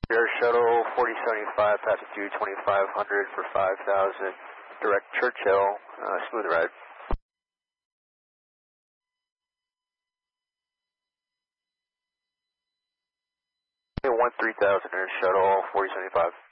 Air Shuttle 4075, passing 2500 for 5000, direct Churchill, smooth ride. 3000 Air Shuttle 4075.